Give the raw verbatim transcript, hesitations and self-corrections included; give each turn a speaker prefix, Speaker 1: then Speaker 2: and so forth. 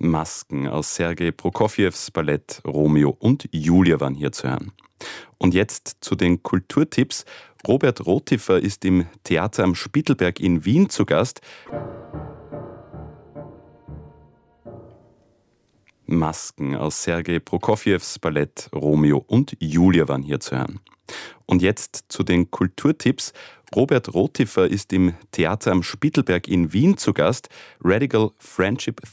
Speaker 1: Masken aus Sergei Prokofjews Ballett Romeo und Julia waren hier zu hören. Und jetzt zu den Kulturtipps. Robert Rothiffer ist im Theater am Spittelberg in Wien zu Gast. Masken aus Sergei Prokofjews Ballett Romeo und Julia waren hier zu hören. Und jetzt zu den Kulturtipps. Robert Rothiffer ist im Theater am Spittelberg in Wien zu Gast. Radical Friendship